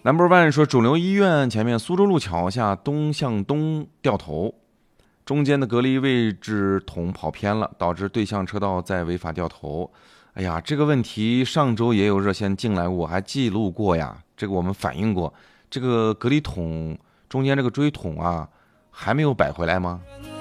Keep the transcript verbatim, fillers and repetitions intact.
Number One 说，肿瘤医院前面苏州路桥下东向东掉头，中间的隔离位置筒跑偏了，导致对向车道在违法掉头。哎呀，这个问题上周也有热线进来，我还记录过呀，这个我们反映过，这个隔离筒中间这个锥筒啊，还没有摆回来吗？